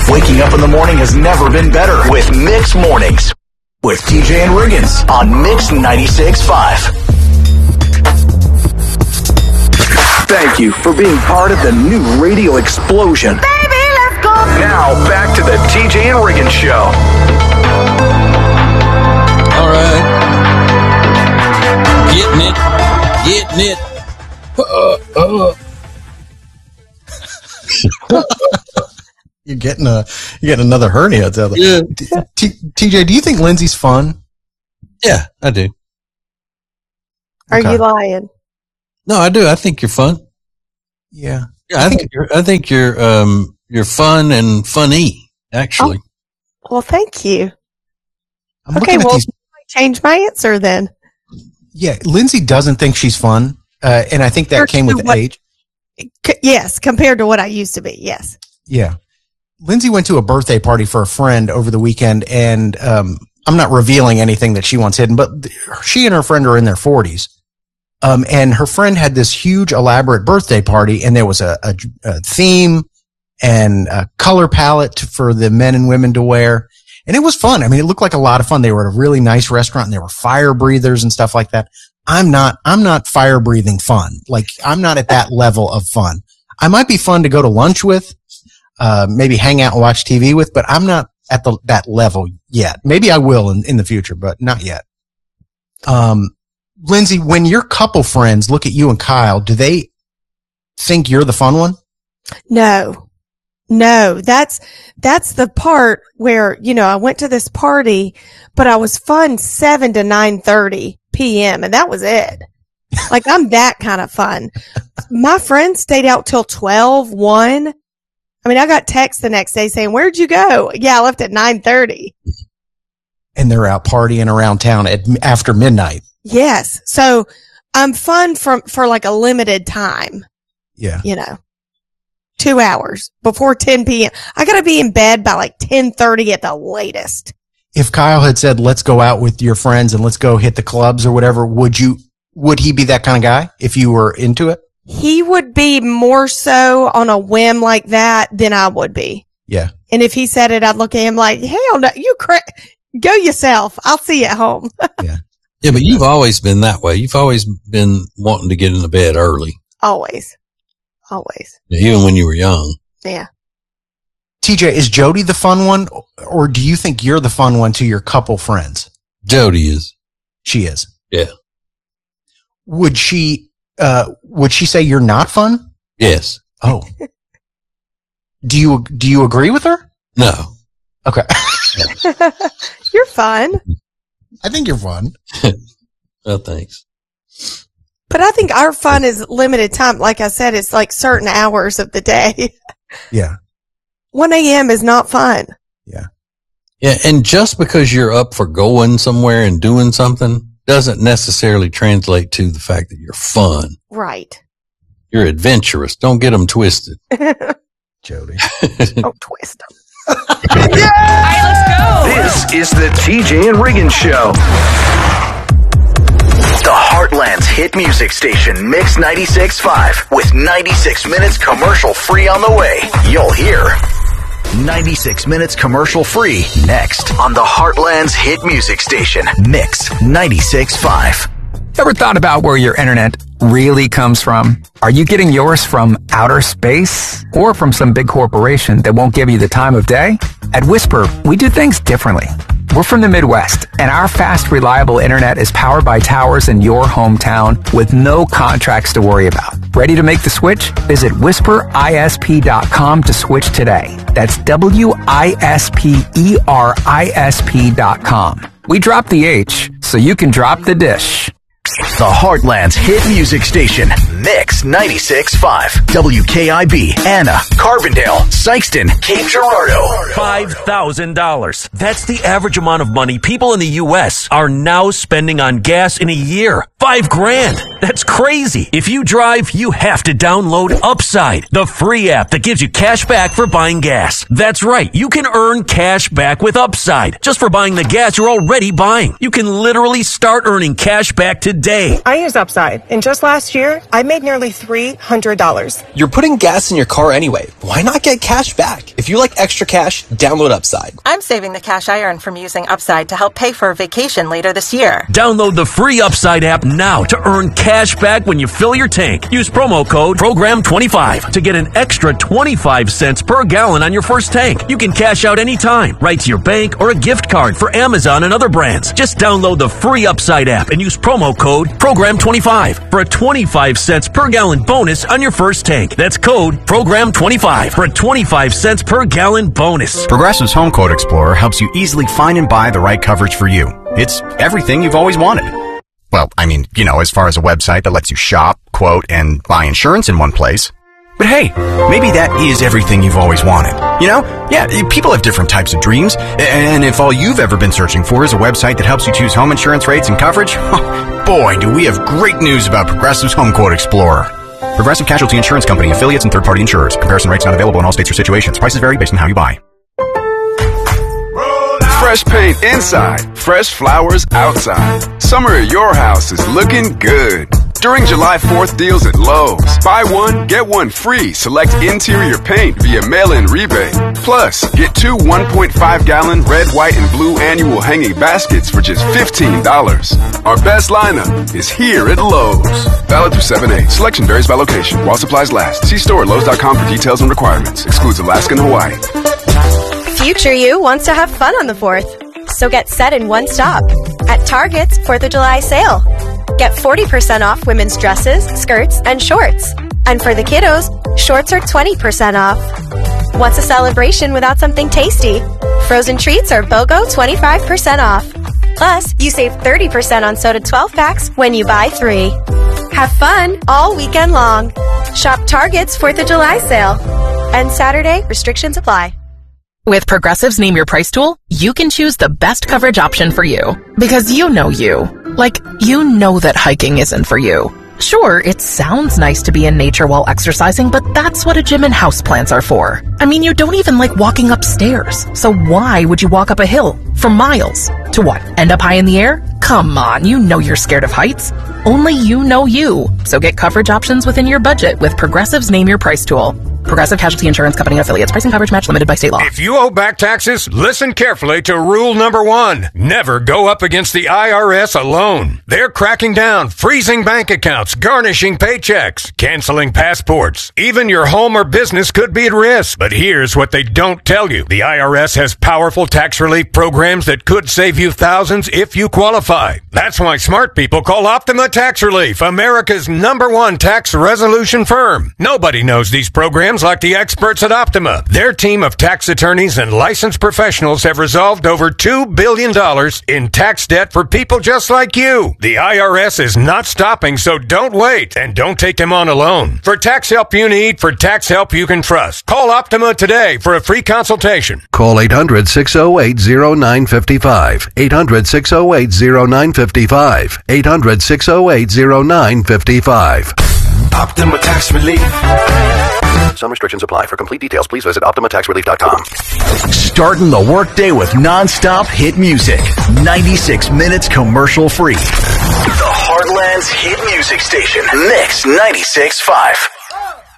Waking up in the morning has never been better with Mix Mornings with TJ and Riggins on Mix 96.5. Thank you for being part of the new radio explosion. Baby, let's go. Now, back to the TJ and Riggins Show. All right. Getting it. You're getting another hernia. Yeah. TJ, do you think Lindsay's fun? Yeah, I do. Are Okay. you lying? No, I do. I think you're fun. Yeah. Yeah, I think you're fun and funny, actually. Well, thank you. I'm Okay, looking at well, these. I change my answer then. Yeah, Lindsay doesn't think she's fun, and I think that came with age. Yes, compared to what I used to be. Yes. Yeah. Lindsay went to a birthday party for a friend over the weekend, and I'm not revealing anything that she wants hidden, but she and her friend are in their 40s. And her friend had this huge, elaborate birthday party, and there was a theme and a color palette for the men and women to wear. And it was fun. I mean, it looked like a lot of fun. They were at a really nice restaurant, and there were fire breathers and stuff like that. I'm not fire breathing fun. Like, I'm not at that level of fun. I might be fun to go to lunch with, maybe hang out and watch TV with, but I'm not at that level yet. Maybe I will in the future, but not yet. Lindsay, when your couple friends look at you and Kyle, do they think you're the fun one? No, that's the part where, I went to this party, but I was fun 7 to 9:30 PM, and that was it. Like, I'm that kind of fun. My friends stayed out till 12, 1. I mean, I got text the next day saying, "Where'd you go?" Yeah, I left at 9:30. And they're out partying around town after midnight. Yes. So I'm fun for like a limited time, Yeah. 2 hours before 10 PM. I got to be in bed by like 10:30 at the latest. If Kyle had said, let's go out with your friends and let's go hit the clubs or whatever, would he be that kind of guy if you were into it? He would be more so on a whim like that than I would be. Yeah. And if he said it, I'd look at him like, hell no, go yourself. I'll see you at home. Yeah. Yeah, but you've always been that way. You've always been wanting to get into bed early, Always. even when you were young. Yeah. TJ, is Jody the fun one, or do you think you're the fun one to your couple friends? Jody is. She is. Yeah. Would she say you're not fun? Yes. Oh. Do you agree with her? No. Okay. You're fun. I think you're fun. Well, thanks. But I think our fun is limited time. Like I said, it's like certain hours of the day. Yeah. 1 a.m. is not fun. Yeah. Yeah, and just because you're up for going somewhere and doing something doesn't necessarily translate to the fact that you're fun. Right. You're adventurous. Don't get them twisted. Jody. Don't twist them. Yeah! All right, let's go. This is the TJ and Riggins Show. The Heartland's hit music station, Mix 96.5, with 96 minutes commercial free on the way. You'll hear 96 minutes commercial free next on the Heartland's hit music station, Mix 96.5. Ever thought about where your internet really comes from? Are you getting yours from outer space or from some big corporation that won't give you the time of day? At Whisper, we do things differently. We're from the Midwest, and our fast, reliable internet is powered by towers in your hometown with no contracts to worry about. Ready to make the switch? Visit whisperisp.com to switch today. That's WISPERISP.com. We dropped the H so you can drop the dish. The Heartland's hit music station, Mix 96.5. WKIB, Anna, Carbondale, Sykeston, Cape Girardeau. $5,000. That's the average amount of money people in the U.S. are now spending on gas in a year. $5,000. That's crazy. If you drive, you have to download Upside, the free app that gives you cash back for buying gas. That's right. You can earn cash back with Upside just for buying the gas you're already buying. You can literally start earning cash back today. I use Upside, and just last year, I made nearly $300. You're putting gas in your car anyway. Why not get cash back? If If you like extra cash, download Upside. I'm saving the cash I earn from using Upside to help pay for a vacation later this year. Download the free Upside app now to earn cash back when you fill your tank. Use promo code PROGRAM25 to get an extra 25 cents per gallon on your first tank. You can cash out anytime, right to your bank or a gift card for Amazon and other brands. Just download the free Upside app and use promo code PROGRAM25 for a 25 cents per gallon bonus on your first tank. That's code PROGRAM25 for a 25 cents per gallon bonus. Progressive's Home Quote Explorer helps you easily find and buy the right coverage for you. It's everything you've always wanted. Well, I mean, as far as a website that lets you shop, quote, and buy insurance in one place. But hey, maybe that is everything you've always wanted. Yeah, people have different types of dreams. And if all you've ever been searching for is a website that helps you choose home insurance rates and coverage, boy, do we have great news about Progressive's Home Quote Explorer. Progressive Casualty Insurance Company, affiliates, and third-party insurers. Comparison rates not available in all states or situations. Prices vary based on how you buy. Fresh paint inside, fresh flowers outside. Summer at your house is looking good. During July 4th deals at Lowe's, buy one, get one free. Select interior paint via mail-in rebate. Plus, get 2 1.5-gallon red, white, and blue annual hanging baskets for just $15. Our best lineup is here at Lowe's. Valid through 7/8. Selection varies by location. While supplies last. See store at Lowe's.com for details and requirements. Excludes Alaska and Hawaii. Future you wants to have fun on the 4th. So get set in one stop. At Target's 4th of July sale. Get 40% off women's dresses, skirts, and shorts. And for the kiddos, shorts are 20% off. What's a celebration without something tasty? Frozen treats are BOGO 25% off. Plus, you save 30% on soda 12-packs when you buy 3. Have fun all weekend long. Shop Target's 4th of July sale. And Saturday, restrictions apply. With Progressive's Name Your Price tool, you can choose the best coverage option for you. Because you know you. Like, you know that hiking isn't for you. Sure, it sounds nice to be in nature while exercising, but that's what a gym and houseplants are for. I mean, you don't even like walking upstairs. So why would you walk up a hill for miles? To what, end up high in the air? Come on, you know you're scared of heights. Only you know you. So get coverage options within your budget with Progressive's Name Your Price tool. Progressive Casualty Insurance Company and affiliates. Price and coverage match limited by state law. If you owe back taxes, listen carefully to rule number 1. Never go up against the IRS alone. They're cracking down, freezing bank accounts, garnishing paychecks, canceling passports. Even your home or business could be at risk. But here's what they don't tell you. The IRS has powerful tax relief programs that could save you thousands if you qualify. That's why smart people call Optima Tax Relief, America's #1 tax resolution firm. Nobody knows these programs like the experts at Optima. Their team of tax attorneys and licensed professionals have resolved over $2 billion in tax debt for people just like you. The IRS is not stopping, so don't wait, and don't take them on alone. For tax help you need, for tax help you can trust, call Optima today for a free consultation. Call 800-608-0955. 800-608-0955. 800-608-0955. Optima Tax Relief. Some restrictions apply. For complete details, please visit OptimaTaxRelief.com. Starting the workday with non-stop hit music. 96 minutes commercial free. The Heartland's hit music station. Mix 96.5.